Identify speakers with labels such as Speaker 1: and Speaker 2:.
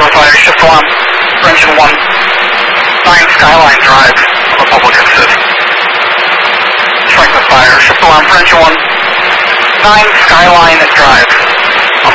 Speaker 1: Zero Fire, shift alarm for engine 1. 9 Skyline Drive, Republican City. Strike the fire, shift alarm for engine 1. 9 Skyline Drive.